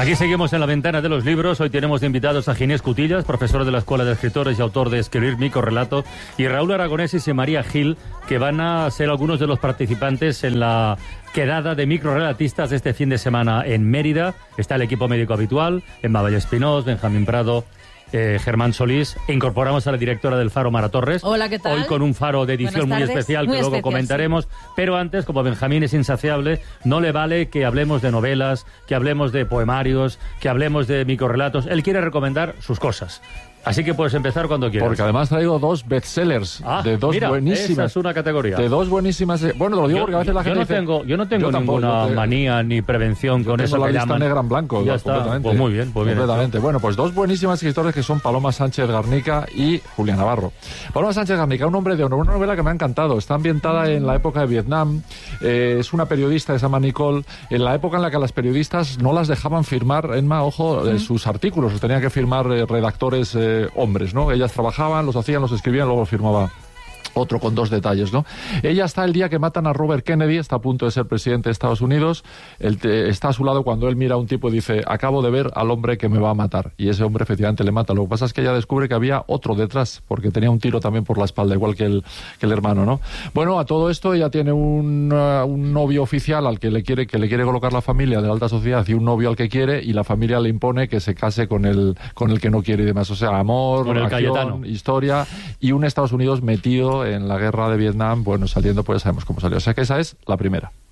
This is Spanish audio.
Aquí seguimos en la ventana de los libros. Hoy tenemos de invitados a Ginés Cutillas, profesor de la Escuela de Escritores y autor de Escribir Microrrelato, y Raúl Aragonés y María Gil, que van a ser algunos de los participantes en la quedada de microrelatistas de este fin de semana en Mérida. Está el equipo médico habitual, Emma Valle Espinós, Benjamín Prado, Germán Solís. Incorporamos a la directora del Faro, Mara Torres. Hola, ¿qué tal? Hoy con un Faro de edición muy especial, que luego comentaremos. Sí. Pero antes, como Benjamín es insaciable, no le vale que hablemos de novelas, que hablemos de poemarios, que hablemos de microrelatos. Él quiere recomendar sus cosas. Así que puedes empezar cuando quieras. Porque además traigo dos bestsellers de dos buenísimas. Esa es una categoría. De dos buenísimas. Bueno, lo digo porque a veces la gente dice... Yo no tengo ninguna manía ni prevención con eso que llaman. Yo tengo la lista negra en blanco. Ya está. Pues muy bien, completamente. Bueno, pues dos buenísimas escritores que son Paloma Sánchez Garnica y Julián Navarro. Paloma Sánchez Garnica, un hombre de honor, una novela que me ha encantado. Está ambientada en la época de Vietnam. Es una periodista que se llama Nicole. En la época en la que a las periodistas no las dejaban firmar, Emma, ojo, sus artículos. Los tenían que firmar redactores hombres, ¿no? Ellas trabajaban, los hacían, los escribían, luego firmaba otro con dos detalles, ¿no? Ella está el día que matan a Robert Kennedy, está a punto de ser presidente de Estados Unidos, está a su lado cuando él mira a un tipo y dice, acabo de ver al hombre que me va a matar, y ese hombre efectivamente le mata. Lo que pasa es que ella descubre que había otro detrás, porque tenía un tiro también por la espalda, igual que el hermano, ¿no? Bueno, a todo esto ella tiene un novio oficial al que le quiere colocar la familia de la alta sociedad, y un novio al que quiere, y la familia le impone que se case con el que no quiere y demás. O sea, amor, acción, historia, y un Estados Unidos metido en la guerra de Vietnam, bueno, saliendo, pues sabemos cómo salió. O sea que esa es la primera.